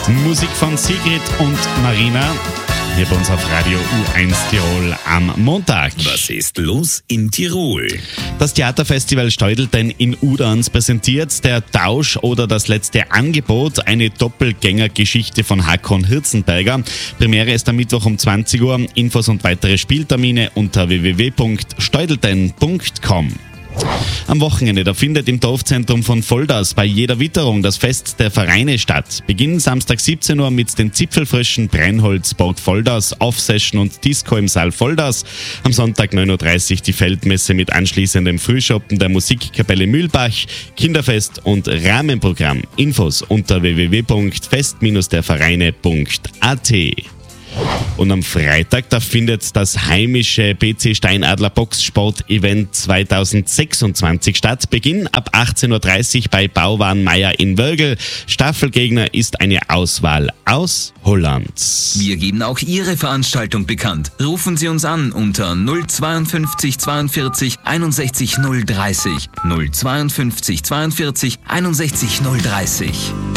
Musik von Sigrid und Marina hier bei uns auf Radio U1 Tirol am Montag. Was ist los in Tirol? Das Theaterfestival Steudelten in Udans präsentiert der Tausch oder das letzte Angebot, eine Doppelgängergeschichte von Hakon Hirzenberger. Premiere ist am Mittwoch um 20 Uhr. Infos und weitere Spieltermine unter www.steudelten.com. Am Wochenende, da findet im Dorfzentrum von Volders bei jeder Witterung das Fest der Vereine statt. Beginn Samstag 17 Uhr mit den Zipfelfröschen Brennholz, Burg Volders, Off-Session und Disco im Saal Volders. Am Sonntag 9.30 Uhr die Feldmesse mit anschließendem Frühschoppen der Musikkapelle Mühlbach, Kinderfest und Rahmenprogramm. Infos unter www.fest-dervereine.at. Und am Freitag, da findet das heimische BC Steinadler Boxsport-Event 2026 statt. Beginn ab 18.30 Uhr bei Bauwarenmeier in Wörgl. Staffelgegner ist eine Auswahl aus Holland. Wir geben auch Ihre Veranstaltung bekannt. Rufen Sie uns an unter 052 42 61 030. 052 42 61 030.